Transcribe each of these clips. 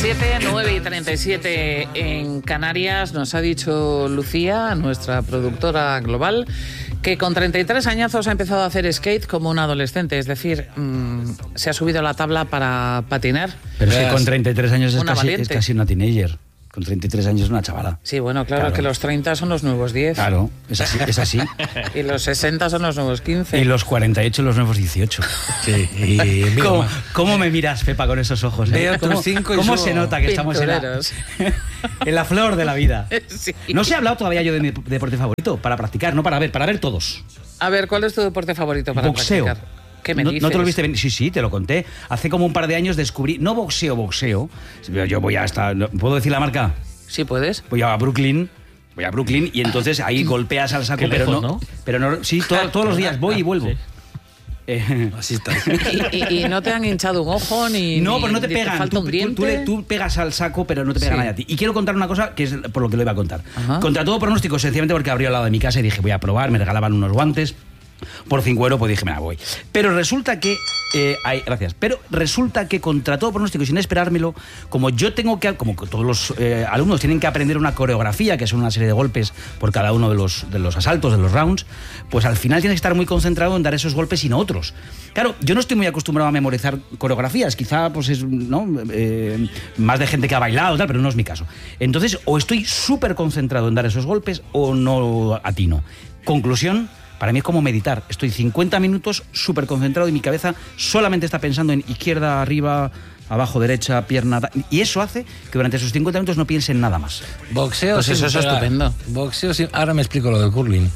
9:37 en Canarias. Nos ha dicho Lucía, nuestra productora global, que con 33 añazos ha empezado a hacer skate como un adolescente. Es decir, se ha subido a la tabla para patinar. Pero es que con 33 años es casi una teenager. Con 33 años es una chavala. Sí, bueno, claro, que los 30 son los nuevos 10. Claro, es así. Y los 60 son los nuevos 15. Y los 48 los nuevos 18. Sí. Y ¿Cómo me miras, Pepa, con esos ojos? Veo tus 5 y ¿Cómo se nota que estamos en la flor de la vida? Sí. No se ha hablado todavía yo de mi deporte favorito, para practicar, no para ver, para ver todos. A ver, ¿cuál es tu deporte favorito para boxeo. practicar? ¿Qué me dices? ¿No te lo viste bien? Sí, te lo conté. Hace como un par de años descubrí, no boxeo. Yo voy hasta, ¿puedo decir la marca? Sí, puedes. Voy a Brooklyn y entonces ahí golpeas al saco, pero no, sí, todos los días voy y vuelvo. Sí. Así está. ¿Y no te han hinchado un ojo ni? No, pues no te pegan. Falta un diente. Tú pegas al saco, pero no te pega nadie a ti. Y quiero contar una cosa que es por lo que lo iba a contar. Ajá. Contra todo pronóstico, sencillamente porque abrió al lado de mi casa y dije, voy a probar, me regalaban unos guantes. Por 5 euros, pues dije, me la voy. Pero resulta que... Pero resulta que contra todo pronóstico y sin esperármelo, como todos los alumnos tienen que aprender una coreografía, que son una serie de golpes por cada uno de los asaltos, de los rounds, pues al final tienes que estar muy concentrado en dar esos golpes y no otros. Claro, yo no estoy muy acostumbrado a memorizar coreografías, quizá pues es más de gente que ha bailado, tal, pero no es mi caso. Entonces, o estoy súper concentrado en dar esos golpes o no atino. Conclusión... Para mí es como meditar. Estoy 50 minutos súper concentrado y mi cabeza solamente está pensando en izquierda, arriba, abajo, derecha, pierna... Y eso hace que durante esos 50 minutos no piense en nada más. Boxeo... Pues eso es estupendo. Boxeo... Ahora me explico lo del curling.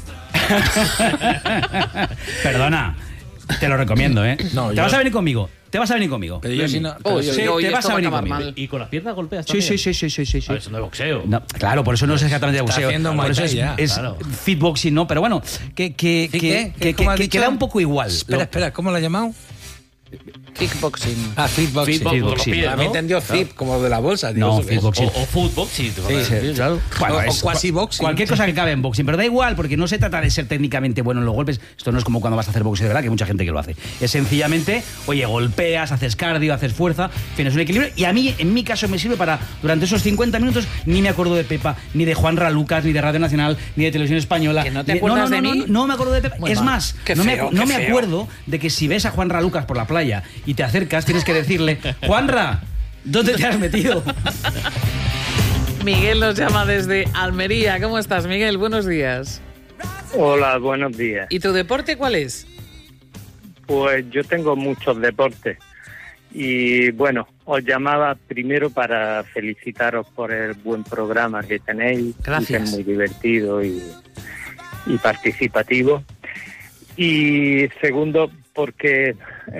Perdona, te lo recomiendo, ¿eh? No, Te vas a venir conmigo. Pero yo si no... te vas a venir conmigo. Mal. ¿Y con las piernas golpeas también? Sí. A ver, eso no es boxeo. No, claro, por eso no es exactamente de boxeo. Por eso es claro. fitboxing, ¿no? Pero bueno, que da un poco igual. Espera, ¿cómo lo ha llamado? Kickboxing. Fitboxing. Fitboxing. A mí entendió fit, como lo de la bolsa. No, fitboxing. O footboxing. Sí, claro. Bueno, o quasi-boxing. Cualquier cosa que cabe en boxing, pero da igual, porque no se trata de ser técnicamente bueno en los golpes. Esto no es como cuando vas a hacer boxeo de verdad, que hay mucha gente que lo hace. Es sencillamente, oye, golpeas, haces cardio, haces fuerza, tienes un equilibrio. Y a mí, en mi caso, me sirve para, durante esos 50 minutos, ni me acuerdo de Pepa, ni de Juan Ralucas, ni de Radio Nacional, ni de Televisión Española. ¿Que no te acuerdas de mí? No me acuerdo de Pepa. Muy es mal. más, Qué no feo, me acuerdo de que si ves a Juan Ralucas por la playa y te acercas, tienes que decirle, Juanra, ¿dónde te has metido? Miguel nos llama desde Almería. ¿Cómo estás, Miguel? Buenos días. Hola, buenos días. ¿Y tu deporte cuál es? Pues yo tengo muchos deportes y bueno, os llamaba primero para felicitaros por el buen programa que tenéis. Gracias. Es muy divertido y participativo. Y segundo, porque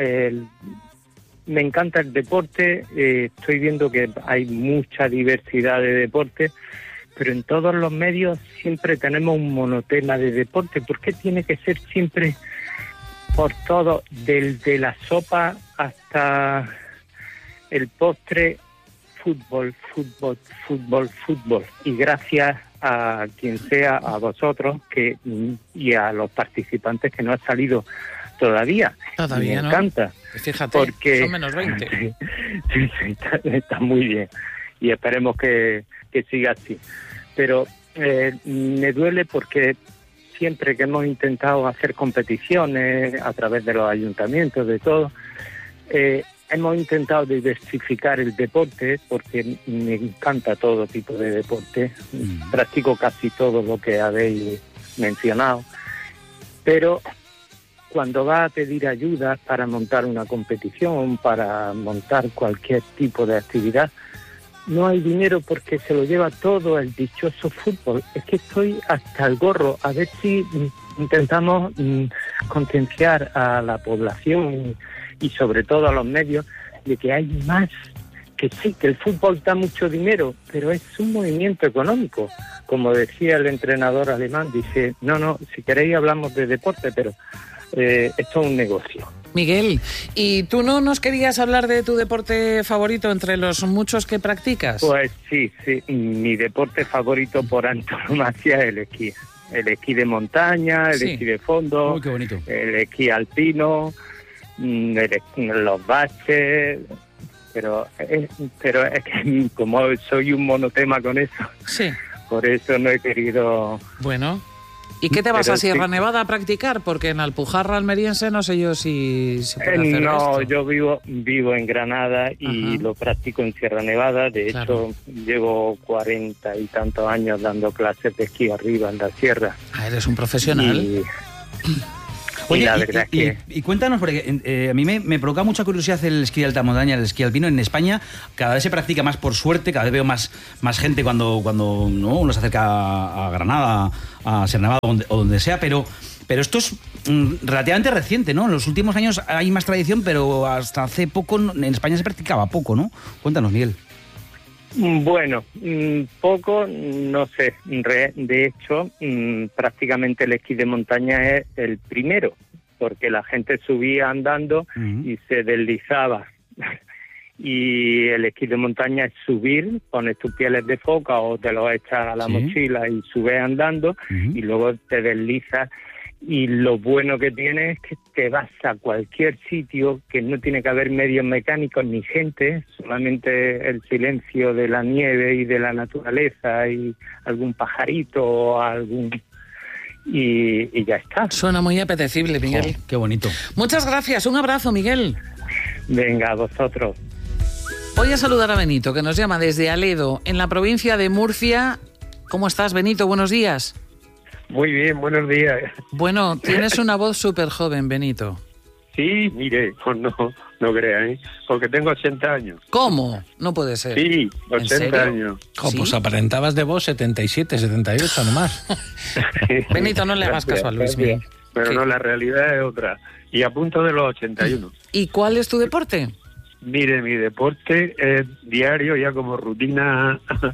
me encanta el deporte. Estoy viendo que hay mucha diversidad de deportes, pero en todos los medios siempre tenemos un monotema de deporte. ¿Por qué tiene que ser siempre por todo, desde la sopa hasta el postre, fútbol? Y gracias a quien sea, a vosotros y a los participantes que no han salido todavía. Todavía me encanta. Fíjate, porque son menos 20. sí, está muy bien. Y esperemos que siga así. Pero me duele porque siempre que hemos intentado hacer competiciones a través de los ayuntamientos, de todo, hemos intentado diversificar el deporte, porque me encanta todo tipo de deporte. Practico casi todo lo que habéis mencionado. Pero cuando va a pedir ayuda para montar una competición, para montar cualquier tipo de actividad, no hay dinero porque se lo lleva todo el dichoso fútbol. Es que estoy hasta el gorro. A ver si intentamos concienciar a la población y sobre todo a los medios de que hay más, que sí, que el fútbol da mucho dinero, pero es un movimiento económico. Como decía el entrenador alemán, dice, no, si queréis hablamos de deporte, pero esto es un negocio. Miguel, ¿y tú no nos querías hablar de tu deporte favorito entre los muchos que practicas? Pues sí, mi deporte favorito por antonomasia es el esquí. El esquí de montaña, el esquí de fondo. Uy, qué bonito. El esquí alpino, los baches, pero es que como soy un monotema con eso, Sí. por eso no he querido... Bueno. ¿Y qué te vas Pero a Sierra sí. Nevada a practicar? Porque en Alpujarra almeriense no sé yo si se puede hacer No, esto. yo vivo en Granada y Ajá. lo practico en Sierra Nevada. De Claro. hecho, llevo 40 y tantos años dando clases de esquí arriba en la sierra. Ah, eres un profesional. Y Oye, la verdad es que... y cuéntanos, porque a mí me provoca mucha curiosidad el esquí de alta montaña, el esquí alpino. En España cada vez se practica más, por suerte, cada vez veo más gente cuando ¿no? uno se acerca a Granada, a Sierra Nevada o donde sea, pero esto es relativamente reciente, ¿no? En los últimos años hay más tradición, pero hasta hace poco en España se practicaba poco, ¿no? Cuéntanos, Miguel. Bueno, poco, no sé. De hecho, prácticamente el esquí de montaña es el primero, porque la gente subía andando y se deslizaba. Y el esquí de montaña es subir, pones tus pieles de foca o te los echas a la Sí. mochila y subes andando y luego te deslizas. Y lo bueno que tiene es que te vas a cualquier sitio, que no tiene que haber medios mecánicos ni gente, solamente el silencio de la nieve y de la naturaleza y algún pajarito o algún... Y ya está. Suena muy apetecible, Miguel. Qué bonito. Muchas gracias. Un abrazo, Miguel. Venga, vosotros. Voy a saludar a Benito, que nos llama desde Aledo, en la provincia de Murcia. ¿Cómo estás, Benito? Buenos días. Muy bien, buenos días. Bueno, tienes una voz súper joven, Benito. Sí, mire, pues no crean, ¿eh? Porque tengo 80 años. ¿Cómo? No puede ser. Sí, ¿En 80 serio? años. Jo, ¿Sí? pues aparentabas de vos 77, 78 nomás. Benito, no le hagas caso a Luis Miguel. Pero ¿Qué? no, la realidad es otra. Y a punto de los 81. ¿Y cuál es tu deporte? Mire, mi deporte es diario, ya como rutina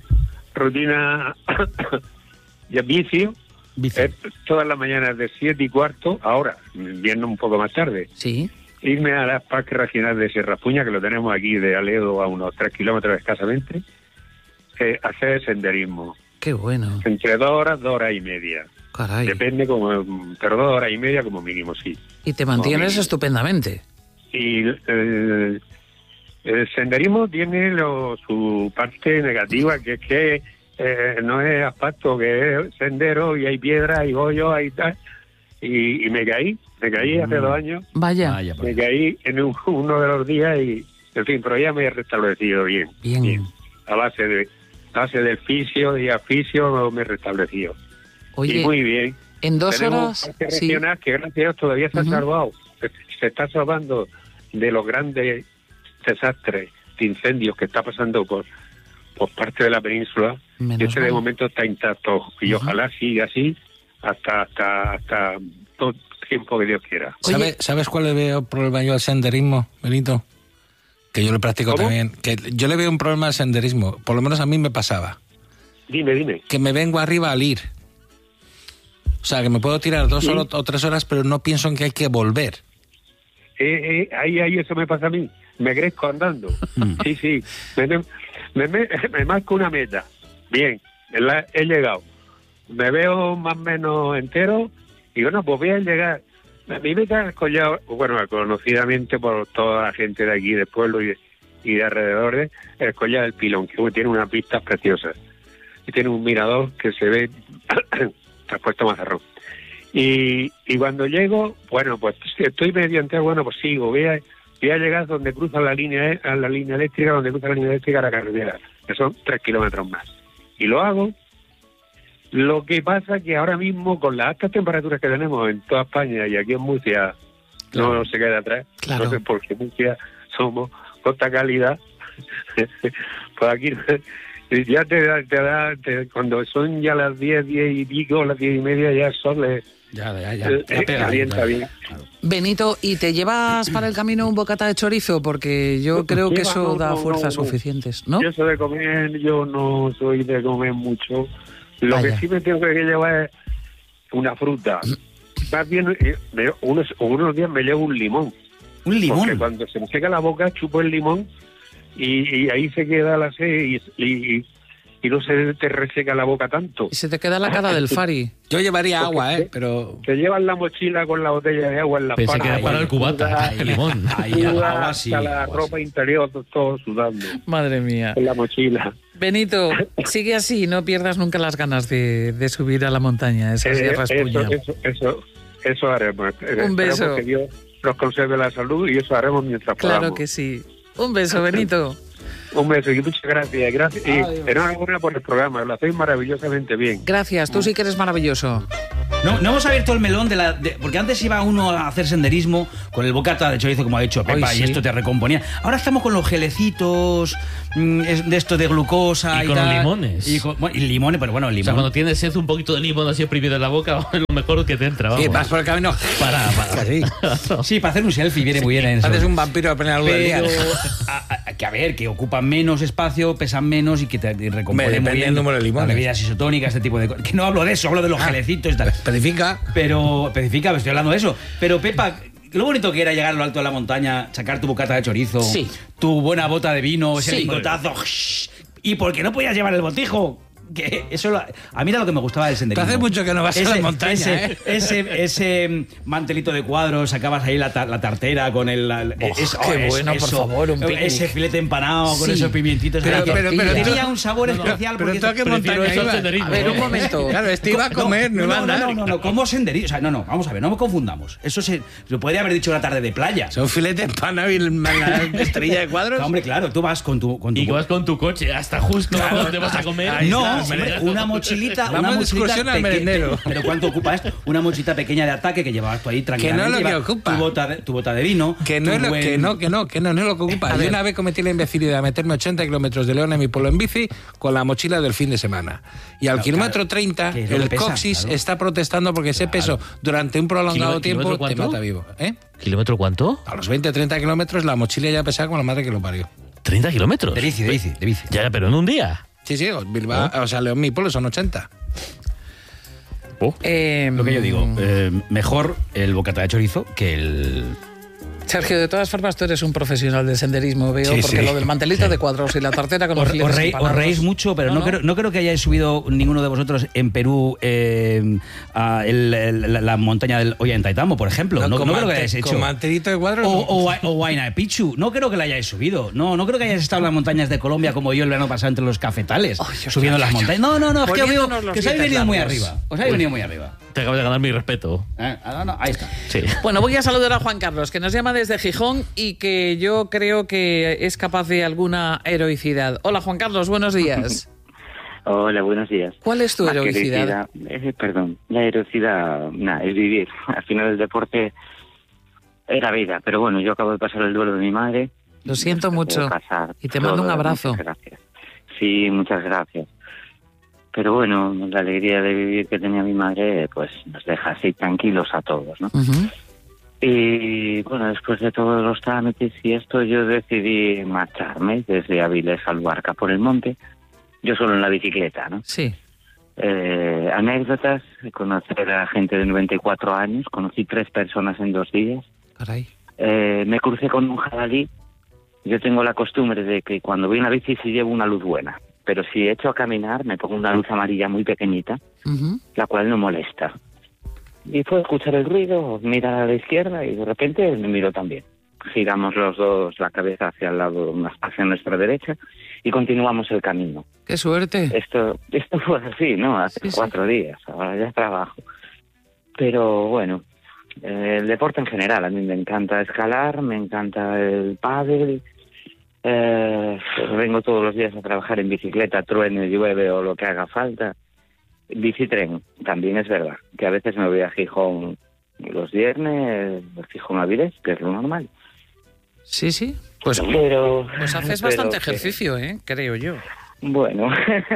y vicio. Bici. Todas las mañanas de 7:15, ahora, viendo un poco más tarde, Sí. irme a la Parque Regional de Sierra Puña, que lo tenemos aquí de Aledo a unos 3 kilómetros escasamente, hacer senderismo. Qué bueno. Entre 2 horas, 2 horas y media. Caray. Depende, pero 2 horas y media como mínimo, sí. Y te mantienes Mínimo. estupendamente. Y el senderismo tiene su parte negativa, que es que no es asfalto, que es sendero y hay piedras y hoyos y tal. Y me caí hace 2 años. Vaya. Vaya, por Me Dios. caí en uno de los días y, en fin, pero ya me he restablecido bien. Bien. A base del fisio y aficio me he restablecido. Oye, Y muy bien. en 2 Tenemos horas... un parque Sí. regional que gracias a Dios todavía se ha Ujú. salvado. Se está salvando de los grandes desastres de incendios que está pasando por parte de la península. Menos Y este de mal. momento está intacto. Y Ujú. ojalá siga así hasta todo el tiempo que Dios quiera. Oye. ¿Sabes cuál le veo problema yo al senderismo, Benito? Que yo lo practico ¿Cómo? también. Que yo le veo un problema al senderismo. Por lo menos a mí me pasaba. Dime. Que me vengo arriba al ir. O sea, que me puedo tirar 2 Sí. horas o 3 horas, pero no pienso en que hay que volver. Ahí eso me pasa a mí. Me crezco andando. Sí. Me marco una meta. Bien, he llegado. Me veo más o menos entero y bueno, pues voy a llegar. Mi meta es collar, bueno, conocidamente por toda la gente de aquí, del pueblo y de alrededores, el Collar del Pilón, que tiene unas vistas preciosas. Y tiene un mirador que se ve tras Puerto Mazarrón. Y cuando llego, bueno, pues estoy medio entero, bueno, pues sigo, voy a llegar donde cruza la línea eléctrica, donde cruza la línea eléctrica a la carretera, que son 3 kilómetros más. Y lo hago. Lo que pasa que ahora mismo, con las altas temperaturas que tenemos en toda España y aquí en Murcia, no se queda atrás. Claro. No sé por qué Murcia somos costa cálida. Pues aquí ya te da, cuando son ya las 10 y pico, las 10 y media, ya el sol Ya pega. calienta bien. Benito, ¿y te llevas para el camino un bocata de chorizo? Porque yo creo que eso da fuerzas suficientes, ¿no? Yo soy de comer, yo no soy de comer mucho. Lo Vaya. que sí me tengo que llevar es una fruta. Más bien, unos días me llevo un limón. Un limón. Porque cuando se me seca la boca, chupo el limón y ahí se queda la sed y no se te reseca la boca tanto. Y se te queda la cara del Fari. Yo llevaría agua, pero... Te llevas la mochila con la botella de agua en la Pensé que era para el cubata, el limón. Ahí, agua hasta sí, la agua ropa sí. interior, todo sudando Madre mía. en la mochila. Benito, sigue así, no pierdas nunca las ganas de subir a la montaña, esa sierra Espuña. Eso haremos. Un beso. Esperemos que Dios nos conserve la salud y eso haremos mientras Claro podamos. que sí. Un beso, Benito. Un beso y muchas gracias. Y enhorabuena por el programa, lo hacéis maravillosamente bien. Gracias, tú sí que eres maravilloso. No hemos abierto el melón porque antes iba uno a hacer senderismo con el bocata de chorizo, como ha dicho Pepa, Ay, sí. y esto te recomponía. Ahora estamos con los gelecitos, de esto de glucosa Y y con tal. los limones. Y limones, pero bueno, el O limón. sea, cuando tienes sed, un poquito de limón así oprimido en la boca, es lo mejor que te entra, vamos. Sí, vas por el camino... Para. Así. Sí, para hacer un selfie viene muy bien eso. Haces un vampiro a plena luz del día. Pero que ocupan menos espacio, pesan menos y que te recomponen muy depende bien. del número de limones. Las bebidas isotónicas, este tipo de cosas. Que no hablo de eso, hablo de los gelecitos y tal. Especifica. Pero, especifica, estoy hablando de eso. Pero, Pepa, lo bonito que era llegar a lo alto de la montaña, sacar tu bocata de chorizo, Sí. tu buena bota de vino, ese Sí. lingotazo. Y porque no podías llevar el botijo. Que eso a mí era lo que me gustaba del senderismo. Hace mucho que no vas a la montaña, ese mantelito de cuadros, sacabas ahí la tartera con el... qué bueno, por favor, un picnic. Ese filete empanado con Sí. esos pimientitos. Pero tenía un sabor especial. Pero porque tú a qué prefiero montaña eso al ibas? senderismo. A ver, un momento. Claro, este iba a comer, no iba a andar. No, como senderismo. O sea, no, vamos a ver, no me confundamos. Eso se podría haber dicho una tarde de playa. Son filetes empanado y la estrella de cuadros. Hombre, claro, tú vas con tu Y que vas con tu coche hasta justo donde vas a comer. Ahí No, está, hombre, merendero. una mochilita. Vamos una de mochilita excursión al pequeña. merendero. Pero ¿cuánto ocupa esto? Una mochilita pequeña de ataque que llevabas tú ahí tranquilamente. Que no es lo que Llevas ocupa. Tu bota de vino. Que no, tu es lo, buen- que no es lo que ocupa. Yo una vez cometí la imbecilidad de meterme 80 kilómetros de León en mi pueblo en bici con la mochila del fin de semana. Y al Claro, kilómetro 30, que es lo el que pesa, coxis claro. está protestando porque ese peso durante un prolongado tiempo ¿Kilómetro te cuánto? mata vivo. ¿Eh? ¿Kilómetro cuánto? A los 20-30 kilómetros la mochila ya pesaba como la madre que lo parió. ¿30 kilómetros? De bici. Ya, pero en un día. Sí, Bilbao, o sea, León, mi pueblo son 80. Lo que yo digo, mejor el bocata de chorizo que el... Sergio, de todas formas, tú eres un profesional del senderismo, veo, Sí, porque sí. lo del mantelito de cuadros y la tartera con los filetes Os empanados. reís mucho, pero no creo que hayáis subido ninguno de vosotros en Perú a la montaña del Ollantaytambo, por ejemplo. No creo que hayáis hecho. Con mantelito de cuadros. O Huayna Picchu. No creo que la hayáis subido. No creo que hayáis estado en las montañas de Colombia como yo el verano pasado entre los cafetales. subiendo las montañas. No, es que veo Poniéndonos los que os habéis dientes venido muy largos. arriba. Os habéis venido muy arriba. Te acabo de ganar mi respeto. Ahí está. Sí. Bueno, voy a saludar a Juan Carlos, que nos llama desde Gijón y que yo creo que es capaz de alguna heroicidad. Hola, Juan Carlos, buenos días. Hola, buenos días. ¿Cuál es tu Más que heroicidad? perdón, la heroicidad, es vivir. Al final el deporte era vida, pero bueno, yo acabo de pasar el duelo de mi madre. Lo siento mucho. Y te mando un abrazo. Muchas gracias. Sí, muchas gracias. Pero bueno, la alegría de vivir que tenía mi madre, pues nos deja así tranquilos a todos, ¿no? Ujú. Y bueno, después de todos los trámites y esto, yo decidí marcharme desde Avilés a Luarca por el monte, yo solo en la bicicleta, ¿no? Sí. Anécdotas, conocer a gente de 94 años, conocí 3 personas en 2 días, Caray. me crucé con un jabalí. Yo tengo la costumbre de que cuando voy en la bici sí llevo una luz buena, pero si echo a caminar me pongo una luz amarilla muy pequeñita, Ujú. la cual no molesta. Y fue escuchar el ruido, mirar a la izquierda y de repente él me miró también. Giramos los dos la cabeza hacia el lado, hacia nuestra derecha y continuamos el camino. ¡Qué suerte! Esto fue así, ¿no? Hace Sí, sí. 4 días, ahora ya trabajo. Pero bueno, el deporte en general, a mí me encanta escalar, me encanta el pádel. Vengo todos los días a trabajar en bicicleta, truene, llueve o lo que haga falta. Bicitren, también es verdad, que a veces me voy a Gijón los viernes, Gijón a Avilés, que es lo normal. Sí, sí. Pues Pero, haces pero bastante que- ejercicio, ¿eh? Creo yo. Bueno,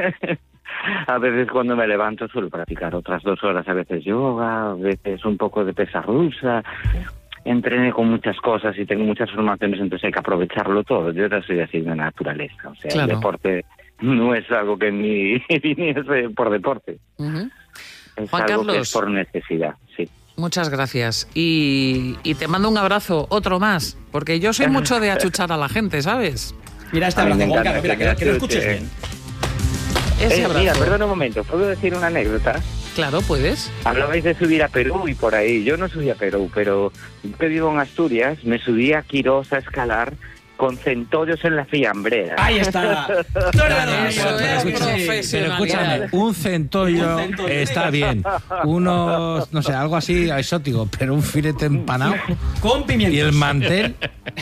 a veces cuando me levanto suelo practicar otras 2 horas, a veces yoga, a veces un poco de pesa rusa. Entrené con muchas cosas y tengo muchas formaciones, entonces hay que aprovecharlo todo. Yo ahora soy así de naturaleza, o sea, Claro. el deporte no es algo que ni viniese por deporte, Ujú. es Juan algo que Carlos. es por necesidad, sí. Muchas gracias. Y te mando un abrazo, otro más, porque yo soy mucho de achuchar a la gente, ¿sabes? Mira, está A mí me hablando Juan encanta Carlos, mira, que lo que escuches te- bien. Ese abrazo. Mira, perdón un momento, ¿puedo decir una anécdota? Claro, puedes. Hablabais de subir a Perú y por ahí. Yo no subí a Perú, pero yo que vivo en Asturias, me subí a Quirós a escalar con centollos en la fiambrera. Ahí está. Eso es profesionalidad. Pero escúchame, un centollo está bien. Unos, no sé, algo así exótico, pero un filete empanado Con pimientos. y el mantel.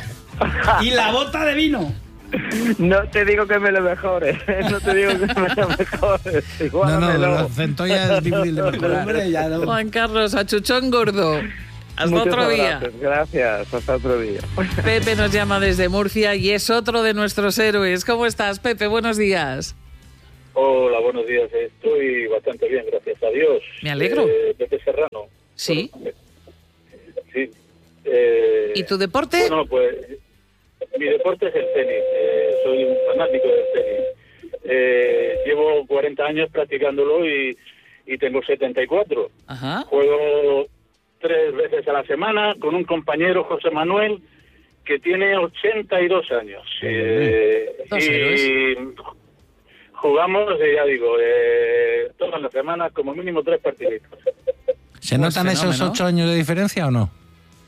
Y la bota de vino. No te digo que me lo mejores, no te digo que me lo mejores. No, Igualamelo. los centollas es difícil de mejorar. Hombre, ya no. Juan Carlos, a chuchón gordo. Hasta Muchos otro día. abrazos, gracias, hasta otro día. Pepe nos llama desde Murcia y es otro de nuestros héroes. ¿Cómo estás, Pepe? Buenos días. Hola, buenos días. Estoy bastante bien, gracias a Dios. Me alegro. Pepe Serrano. Sí. Sí. ¿Y tu deporte? Bueno, pues mi deporte es el tenis. Soy un fanático del tenis. Llevo 40 años practicándolo y tengo 74. Ajá. Juego 3 veces a la semana con un compañero, José Manuel, que tiene 82 años. Dos y héroes. jugamos, ya digo, todas las semanas como mínimo 3 partiditos. ¿Se notan esos fenómeno. 8 años de diferencia o no?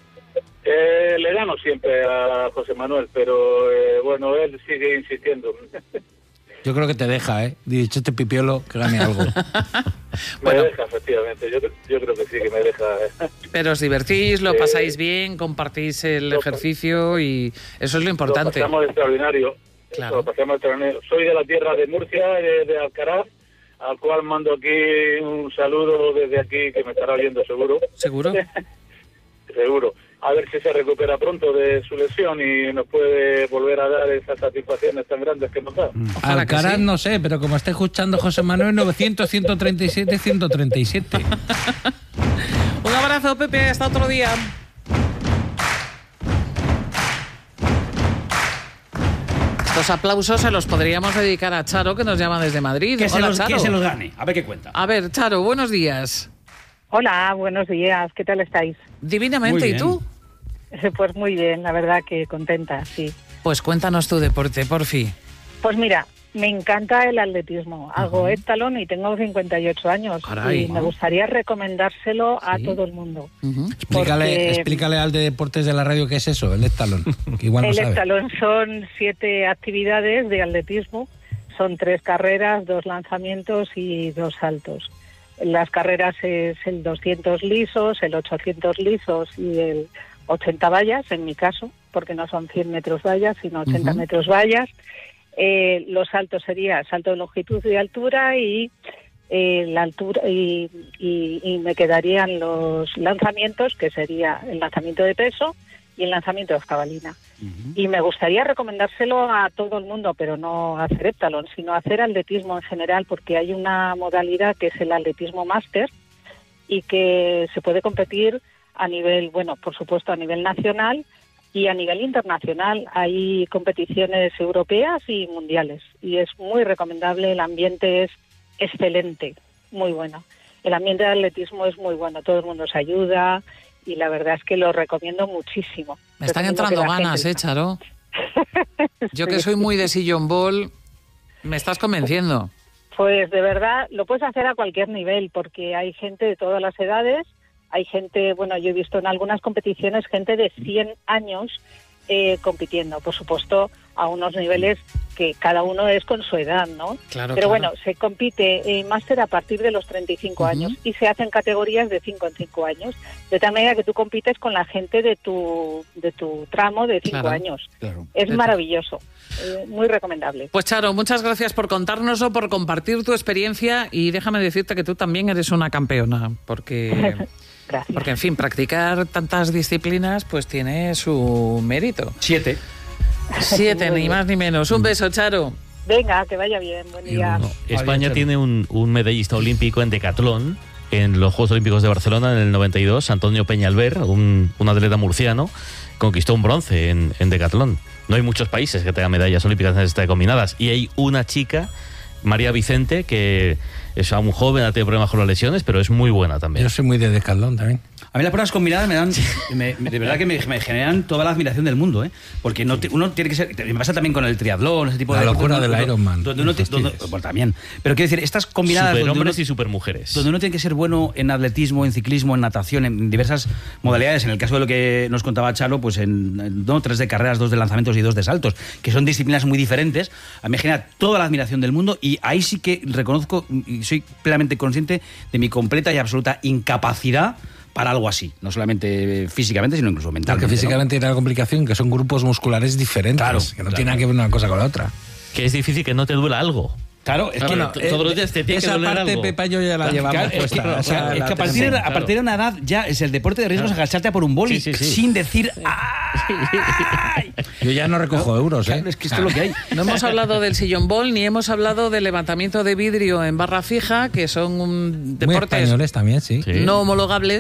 Le gano siempre a José Manuel, pero bueno, él sigue insistiendo. Yo creo que te deja, ¿eh? Dicho este pipiolo que gane algo. Me deja, efectivamente. Yo creo que sí, que me deja. Pero os divertís, lo pasáis bien, compartís el lo- ejercicio y eso es lo importante. Lo pasamos extraordinario. Claro. Lo pasamos extraordinario. Soy de la tierra de Murcia, de Alcaraz, al cual mando aquí un saludo desde aquí, que me estará oyendo seguro. ¿Seguro? Seguro. A ver si se recupera pronto de su lesión y nos puede volver a dar esas satisfacciones tan grandes que nos da. Ojalá que Alcaraz sí. no sé, pero como está escuchando José Manuel, 900, 137, 137. Un abrazo, Pepe, hasta otro día. Estos aplausos se los podríamos dedicar a Charo, que nos llama desde Madrid. Que se Hola, los Charo. gane. A ver qué cuenta. A ver, Charo, buenos días. Hola, buenos días. ¿Qué tal estáis? Divinamente, Muy ¿y bien. tú? Pues muy bien, la verdad que contenta, sí. Pues cuéntanos tu deporte, por fin. Pues mira, me encanta el atletismo. Hago heptalón y tengo 58 años. Caray. Y me gustaría recomendárselo a Sí. todo el mundo. Explícale, explícale al de deportes de la radio qué es eso, el heptalón. Que igual no El sabe. heptalón son 7 actividades de atletismo. Son 3 carreras, 2 lanzamientos y 2 saltos. Las carreras es el 200 lisos, el 800 lisos y el 80 vallas, en mi caso, porque no son 100 metros vallas, sino 80 metros vallas. Los saltos sería salto de longitud y altura y la altura y me quedarían los lanzamientos, que sería el lanzamiento de peso y el lanzamiento de jabalina. Y me gustaría recomendárselo a todo el mundo, pero no hacer heptalón, sino hacer atletismo en general, porque hay una modalidad que es el atletismo máster y que se puede competir a nivel, bueno, por supuesto a nivel nacional y a nivel internacional. Hay competiciones europeas y mundiales y es muy recomendable. El ambiente es excelente, muy bueno. El ambiente de atletismo es muy bueno, todo el mundo se ayuda y la verdad es que lo recomiendo muchísimo. Me están Recomiendo entrando que la ganas, gente- Charo. Yo que soy muy de sillón ball, me estás convenciendo. Pues de verdad lo puedes hacer a cualquier nivel porque hay gente de todas las edades, hay gente, bueno, yo he visto en algunas competiciones gente de 100 años compitiendo, por supuesto a unos niveles que cada uno es con su edad, ¿no? Claro, Pero claro. bueno, se compite máster a partir de los 35 años y se hacen categorías de 5 en 5 años, de tal manera que tú compites con la gente de tu tramo de 5 Claro, años. claro. Es maravilloso, muy recomendable. Pues Charo, muchas gracias por contárnoslo, por compartir tu experiencia y déjame decirte que tú también eres una campeona, porque Gracias. en fin, practicar tantas disciplinas pues tiene su mérito. 7. 7, Muy ni bien. más ni menos. Un beso, Charo. Venga, que vaya bien, buen día. España Charo. tiene un medallista olímpico en decatlón en los Juegos Olímpicos de Barcelona en el 92, Antonio Peñalver, un atleta murciano, conquistó un bronce en decatlón. No hay muchos países que tengan medallas olímpicas en estas combinadas y hay una chica, María Vicente, que es aún joven, ha tenido problemas con las lesiones, pero es muy buena también. Yo soy muy de Decathlon también. A mí las pruebas combinadas me dan, de verdad que me generan toda la admiración del mundo, ¿eh? Porque uno tiene que ser, me pasa también con el triatlón, ese tipo la de locura del Ironman. Pues también. Pero quiero decir, estas combinadas superhombres y supermujeres. Donde uno tiene que ser bueno en atletismo, en ciclismo, en natación, en diversas modalidades. En el caso de lo que nos contaba Charo, pues en 3 de carreras, 2 de lanzamientos y 2 de saltos, que son disciplinas muy diferentes. A mí me genera toda la admiración del mundo y ahí sí que reconozco y soy plenamente consciente de mi completa y absoluta incapacidad para algo así, no solamente físicamente, sino incluso mentalmente. Porque físicamente tiene la complicación que son grupos musculares diferentes, claro, que no tienen nada que ver una cosa con la otra. Que es difícil que no te duela algo. Claro, es que todos los días te tiene que doler algo. Esa parte, Pepa, yo ya la llevaba puesta. Es que a partir de una edad ya es el deporte de riesgos agacharte a por un boli sin decir ¡ay! Yo ya no recojo euros, ¿eh? Claro, es que esto es lo que hay. No hemos hablado del sillón ball ni hemos hablado del levantamiento de vidrio en barra fija, que son deportes muy españoles también, sí. no homologables.